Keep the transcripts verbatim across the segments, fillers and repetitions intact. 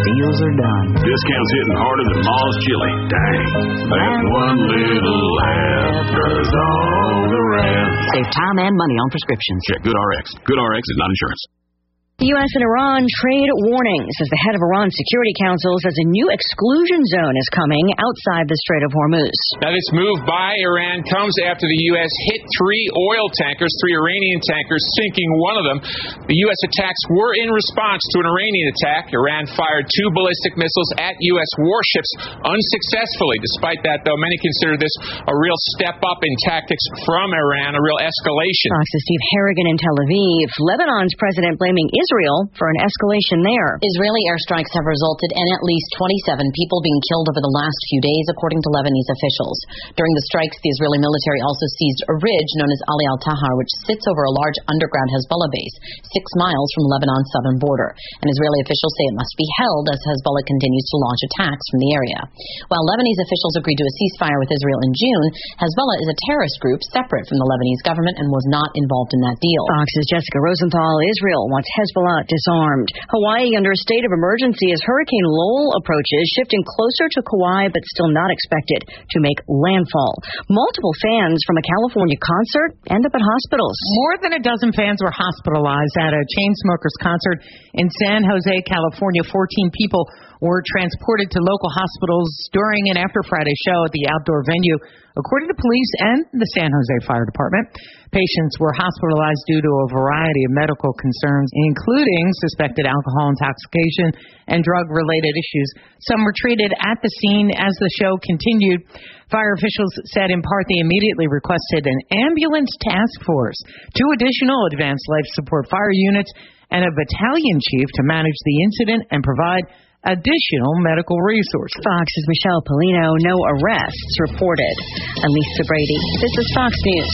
deals are done. Discounts hitting harder than Ma's chili. Dang. That one little laugh does all the rest. Save time and money on prescriptions. Check GoodRx. GoodRx is not insurance. The U S and Iran trade warnings as the head of Iran's Security Council says a new exclusion zone is coming outside the Strait of Hormuz. Now, this move by Iran comes after the U S hit three oil tankers, three Iranian tankers, sinking one of them. The U S attacks were in response to an Iranian attack. Iran fired two ballistic missiles at U S warships unsuccessfully. Despite that, though, many consider this a real step up in tactics from Iran, a real escalation. Fox's Steve Harrigan in Tel Aviv. Lebanon's president blaming Israel Israel for an escalation there. Israeli airstrikes have resulted in at least twenty-seven people being killed over the last few days, according to Lebanese officials. During the strikes, the Israeli military also seized a ridge known as Ali al-Tahar, which sits over a large underground Hezbollah base, six miles from Lebanon's southern border. And Israeli officials say it must be held as Hezbollah continues to launch attacks from the area. While Lebanese officials agreed to a ceasefire with Israel in June, Hezbollah is a terrorist group separate from the Lebanese government and was not involved in that deal. Fox's Jessica Rosenthal. Israel wants Hezbollah disarmed. Hawaii under a state of emergency as Hurricane Lowell approaches, shifting closer to Kauai but still not expected to make landfall. Multiple fans from a California concert end up at hospitals. More than a dozen fans were hospitalized at a Chainsmokers concert in San Jose, California. fourteen people were transported to local hospitals during and after Friday's show at the outdoor venue. According to police and the San Jose Fire Department, patients were hospitalized due to a variety of medical concerns, including suspected alcohol intoxication and drug-related issues. Some were treated at the scene as the show continued. Fire officials said in part they immediately requested an ambulance task force, two additional advanced life support fire units, and a battalion chief to manage the incident and provide additional medical resources. Fox's Michelle Polino. No arrests reported. I'm Lisa Brady. This is Fox News.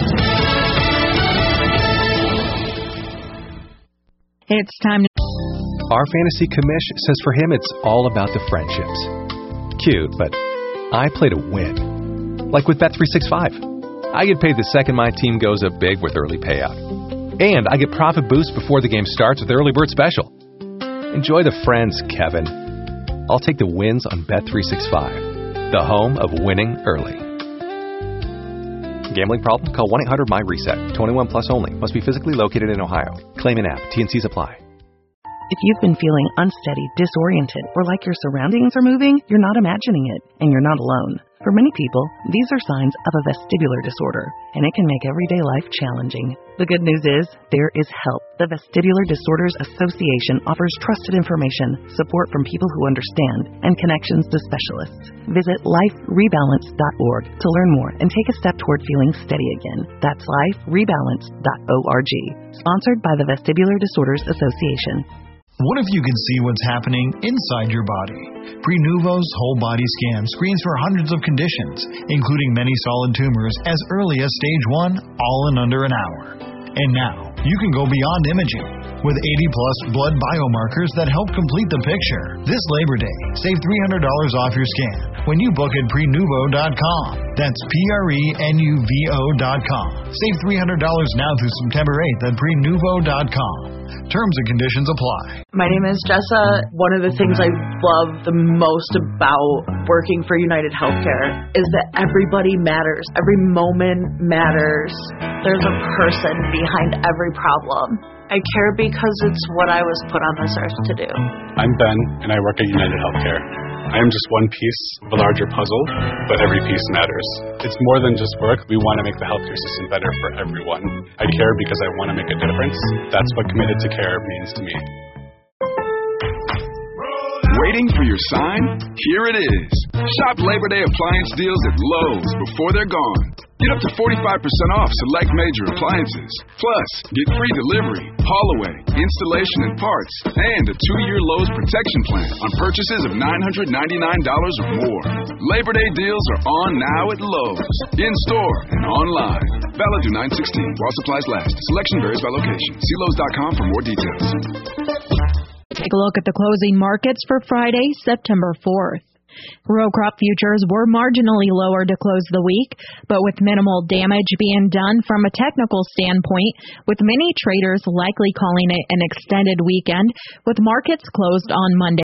It's time to... Our fantasy commish says for him it's all about the friendships. Cute, but I play to win. Like with Bet three sixty-five. I get paid the second my team goes up big with early payout. And I get profit boost before the game starts with early bird special. Enjoy the friends, Kevin. I'll take the wins on Bet three sixty-five, the home of winning early. Gambling problem? Call one eight hundred my reset. twenty-one plus only. Must be physically located in Ohio. Claim in app. T and C's apply. If you've been feeling unsteady, disoriented, or like your surroundings are moving, you're not imagining it, and you're not alone. For many people, these are signs of a vestibular disorder, and it can make everyday life challenging. The good news is, there is help. The Vestibular Disorders Association offers trusted information, support from people who understand, and connections to specialists. Visit life rebalance dot org to learn more and take a step toward feeling steady again. That's life rebalance dot org. Sponsored by the Vestibular Disorders Association. What if you could see what's happening inside your body? Prenuvo's whole body scan screens for hundreds of conditions, including many solid tumors, as early as stage one, all in under an hour. And now, you can go beyond imaging with eighty plus blood biomarkers that help complete the picture. This Labor Day, save three hundred dollars off your scan when you book at prenuvo dot com. That's P R E N U V O dot com. Save three hundred dollars now through September eighth at prenuvo dot com. Terms and conditions apply. My name is Jessa. One of the things I love the most about working for United Healthcare is that everybody matters. Every moment matters. There's a person behind every problem. I care because it's what I was put on this earth to do. I'm Ben, and I work at United Healthcare. I am just one piece of a larger puzzle, but every piece matters. It's more than just work. We want to make the healthcare system better for everyone. I care because I want to make a difference. That's what committed to care means to me. Waiting for your sign? Here it is. Shop Labor Day appliance deals at Lowe's before they're gone. Get up to forty-five percent off select major appliances. Plus, get free delivery, haul away, installation and parts, and a two-year Lowe's protection plan on purchases of nine hundred ninety-nine dollars or more. Labor Day deals are on now at Lowe's, in-store and online. Valid through nine sixteen while supplies last. Selection varies by location. See Lowe's dot com for more details. Take a look at the closing markets for Friday, September fourth. Row crop futures were marginally lower to close the week, but with minimal damage being done from a technical standpoint, with many traders likely calling it an extended weekend, with markets closed on Monday.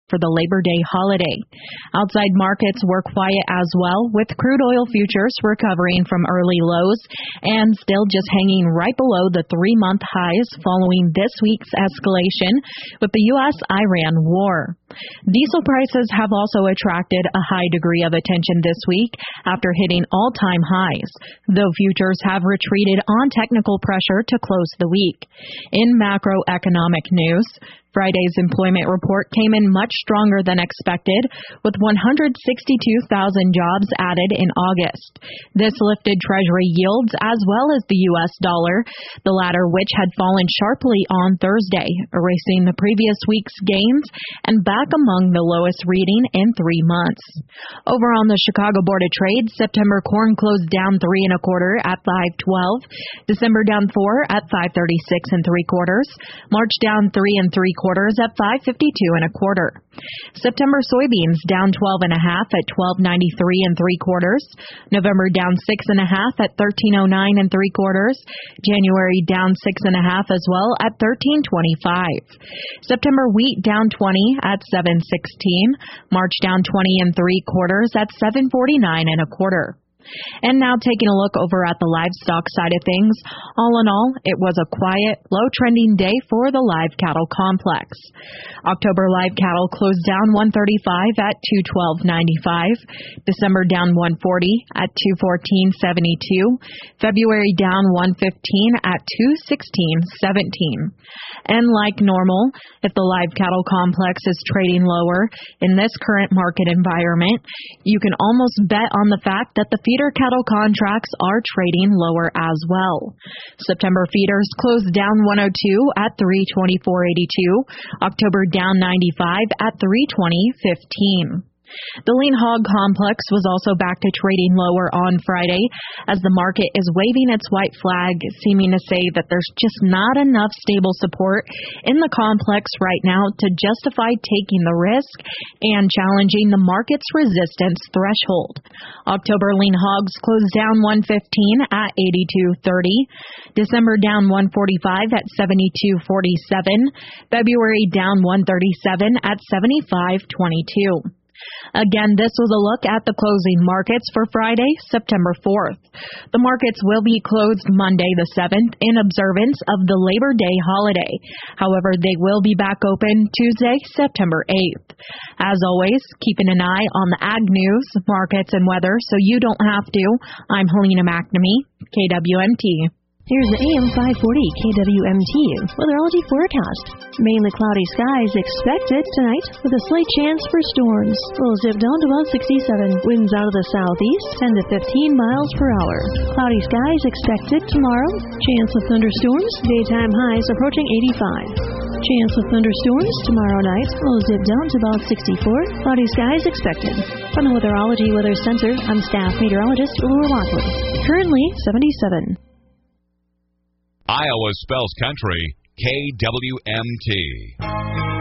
for the Labor Day holiday. Outside markets were quiet as well, with crude oil futures recovering from early lows and still just hanging right below the three-month highs following this week's escalation with the U S Iran war. Diesel prices have also attracted a high degree of attention this week after hitting all-time highs, though futures have retreated on technical pressure to close the week. In macroeconomic news, Friday's employment report came in much stronger than expected, with one hundred sixty-two thousand jobs added in August. This lifted Treasury yields as well as the U S dollar, the latter which had fallen sharply on Thursday, erasing the previous week's gains and back among the lowest reading in three months. Over on the Chicago Board of Trade, September corn closed down three and a quarter at five twelve, December down four at five thirty-six and three quarters, March down three and three quarters at five fifty-two and a quarter. September soybeans down twelve and a half at twelve ninety-three and three quarters. November down six and a half at thirteen oh nine and three quarters. January down six and a half as well at thirteen twenty-five. September wheat down twenty at seven sixteen. March down twenty and three quarters at seven forty-nine and a quarter. And now taking a look over at the livestock side of things, all in all, it was a quiet, low-trending day for the live cattle complex. October live cattle closed down one thirty-five at two twelve ninety-five, December down one forty at two fourteen seventy-two, February down one fifteen at two sixteen seventeen. And like normal, if the live cattle complex is trading lower in this current market environment, you can almost bet on the fact that the feeder cattle contracts are trading lower as well. September feeders closed down one oh two at three twenty-four eighty-two, October down ninety-five at three twenty fifteen. The lean hog complex was also back to trading lower on Friday as the market is waving its white flag, seeming to say that there's just not enough stable support in the complex right now to justify taking the risk and challenging the market's resistance threshold. October lean hogs closed down one fifteen at eighty-two thirty, December down one forty-five at seventy-two forty-seven, February down one thirty-seven at seventy-five twenty-two. Again, this was a look at the closing markets for Friday, September fourth. The markets will be closed Monday the seventh in observance of the Labor Day holiday. However, they will be back open Tuesday, September eighth. As always, keeping an eye on the ag news, markets, and weather so you don't have to. I'm Helena McNamee, K W M T. Here's the A M five forty K W M T weatherology forecast. Mainly cloudy skies expected tonight with a slight chance for storms. Lows dip down to about sixty-seven. Winds out of the southeast ten to fifteen miles per hour. Cloudy skies expected tomorrow. Chance of thunderstorms. Daytime highs approaching eighty-five. Chance of thunderstorms tomorrow night. Lows dip down to about sixty-four. Cloudy skies expected. From the Weatherology Weather Center, I'm staff meteorologist Laura Lockley. Currently seventy-seven. Iowa spells country, K W M T.